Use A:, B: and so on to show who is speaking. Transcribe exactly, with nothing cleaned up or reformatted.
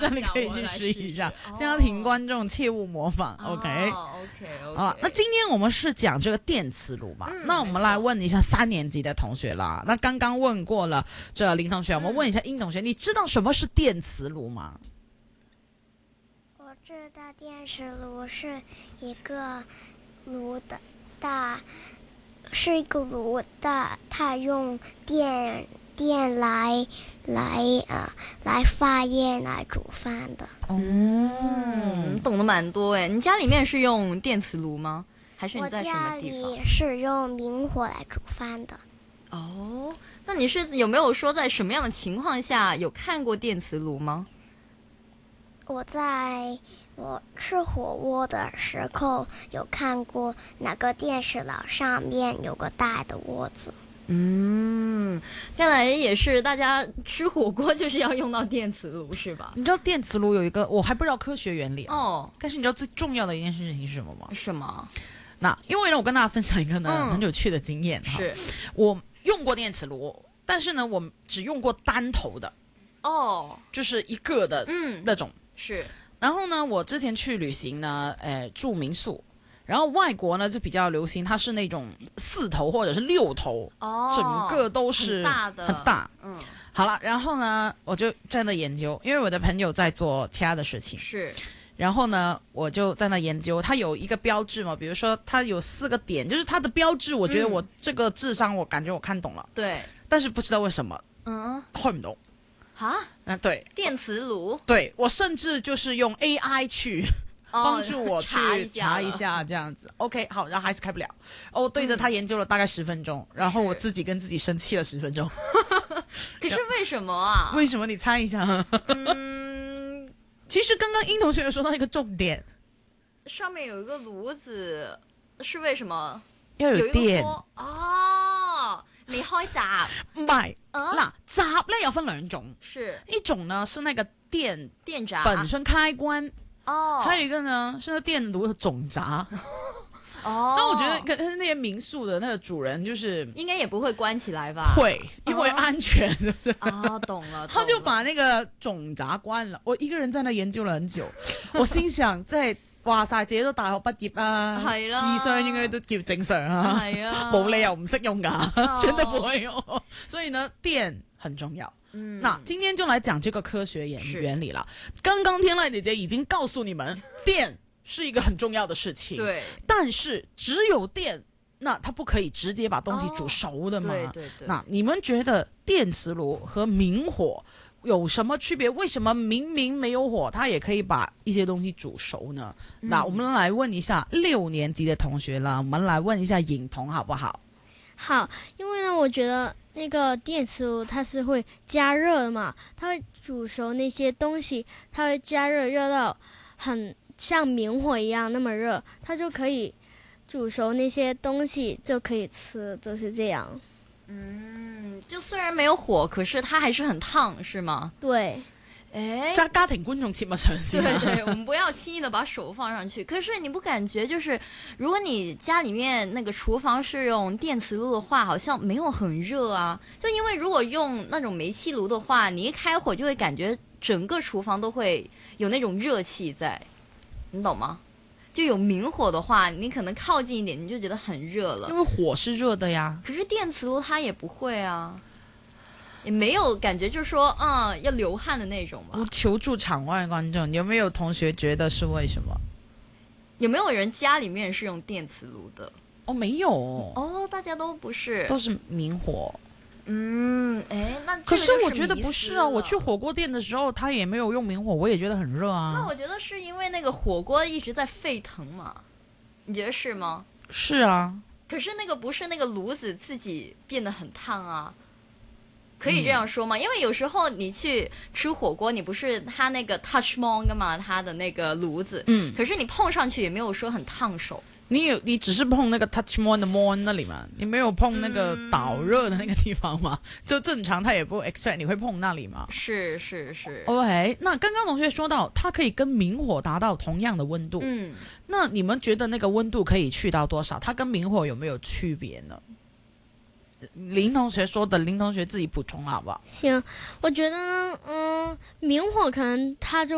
A: 你可以去试一下。家庭观众切勿模仿。
B: 哦、
A: OK
B: OK OK。
A: 好了，那今天我们是讲这个电磁炉嘛、嗯？那我们来问一下三年级的同学啦。那刚刚问过了这林同学，我们问一下殷同学，嗯、你知道什么是电磁炉吗？
C: 我知道电磁炉是一个炉的大，是一个炉的，它用电电来来呃来发烟来煮饭的。
B: 嗯，懂得蛮多哎。你家里面是用电磁炉吗？还是你在什么地方？
C: 我家里是用明火来煮饭的。
B: 哦，那你是有没有说在什么样的情况下有看过电磁炉吗？
C: 我在我吃火锅的时候有看过那个电磁炉上面有个大的锅子。
B: 嗯，看来也是大家吃火锅就是要用到电磁炉是吧？
A: 你知道电磁炉有一个我还不知道科学原理、啊、
B: 哦，
A: 但是你知道最重要的一件事情是什么吗？
B: 什么？
A: 那因为呢，我跟大家分享一个呢、嗯、很有趣的经验哈。
B: 是
A: 我用过电磁炉，但是呢，我只用过单头的。
B: 哦，
A: 就是一个的，
B: 嗯，
A: 那种
B: 是。
A: 然后呢，我之前去旅行呢，呃，住民宿。然后外国呢就比较流行，它是那种四头或者是六头，
B: 哦，
A: 整个都是
B: 很大的，
A: 很大。
B: 嗯，
A: 好了，然后呢，我就在那研究，因为我的朋友在做其他的事情，
B: 是。
A: 然后呢，我就在那研究，它有一个标志嘛，比如说它有四个点，就是它的标志，我觉得我这个智商，我感觉我看懂了，
B: 对，
A: 但是不知道为什么，
B: 嗯，
A: 看不懂。
B: 啊？
A: 嗯，对，
B: 电磁炉，
A: 对我甚至就是用 A I 去。帮助我去
B: 查一下，
A: 查一下这样子 ，OK， 好，然后还是开不了。哦，对着他研究了大概十分钟、嗯，然后我自己跟自己生气了十分钟。
B: 可是为什么啊？
A: 为什么？你猜一下。
B: 嗯，
A: 其实刚刚殷同学有说到一个重点，
B: 上面有一个炉子，是为什么？
A: 要有電
B: 哦，未開閘
A: 唔係嗱，閘咧有分兩種，
B: 是
A: 一種呢是那個電
B: 電閘
A: 本身開關。
B: 哦，
A: 还有一个呢是电炉的总闸。
B: 哦，
A: 那我觉得跟那些民宿的那个主人就是
B: 应该也不会关起来吧？
A: 会，因为安全，是不是？
B: 啊，懂了。
A: 他就把那个总闸关了。我一个人在那研究了很久，我心想，即係話晒自己都大學畢業啊，
B: 係啦，
A: 智商應該都叫正常啊，
B: 係啊，
A: 冇理由唔識用噶，絕對不會用。所以呢，電很重要。
B: 嗯，
A: 那今天就来讲这个科学原原理了。刚刚天籁姐姐已经告诉你们，电是一个很重要的事情。
B: 对，
A: 但是只有电，那它不可以直接把东西煮熟的嘛？
B: 哦、对对对。
A: 那你们觉得电磁炉和明火有什么区别？为什么明明没有火，它也可以把一些东西煮熟呢？嗯、那我们来问一下六年级的同学了，我们来问一下颖彤好不好？
D: 好，因为呢，我觉得。那个电磁炉它是会加热的嘛，它会煮熟那些东西，它会加热热到很像明火一样那么热，它就可以煮熟那些东西就可以吃，就是这样。
B: 嗯，就虽然没有火，可是它还是很烫，是吗？
D: 对。
B: 哎，
A: 家家庭觀眾切勿嘗試。
B: 對對，我們不要輕易的把手放上去。可是你不感覺就是，如果你家裡面那個廚房是用電磁爐的話，好像沒有很熱啊。就因為如果用那種煤氣爐的話，你一開火就會感覺整個廚房都會有那種熱氣在，你懂嗎？就有明火的話，你可能靠近一點，你就覺得很熱了。
A: 因為火是熱的呀。
B: 可是電磁爐它也不會啊。也沒有感覺，就是說，嗯，要流汗的那種吧。
A: 我求助場外觀眾，有沒有同學覺得是為什麼？
B: 有沒有人家裡面是用電磁爐的？
A: 哦，沒有。
B: 哦，大家都不是，
A: 都是明火。
B: 嗯，哎，那
A: 可是我覺得不是啊。我去火鍋店的時候，他也沒有用明火，我也覺得很熱啊。
B: 那我覺得是因為那個火鍋一直在沸騰嘛，你覺得是嗎？
A: 是啊。
B: 可是那個不是那個爐子自己變得很燙啊。可以這樣說嗎？因為有時候你去吃火鍋，你不是它那個 touch mon 噶嘛，它的那個爐子，嗯，可是你碰上去也沒有說很燙手。你有
A: 你只是碰那個 touch mon 的 mon 那裡嘛，你沒有碰那個導熱的那個地方嘛？嗯、就正常，他也不 expect 你會碰那裡嘛。
B: 是是是。
A: OK， 那剛剛同學說到，它可以跟明火達到同樣的溫度，嗯，那你們覺得那個溫度可以去到多少？它跟明火有沒有區別呢？林同學說的，林同學自己補充好不好？
D: 行，我覺得呢，嗯，明火可能它就